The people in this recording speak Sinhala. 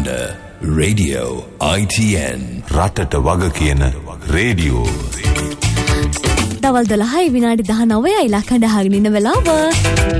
අහන්න Radio ITN රටට වග කියන රේඩියෝ. දවල් 12 විනාඩි 19යි ලක්කඳ අහගෙන ඉන්න වෙලාව.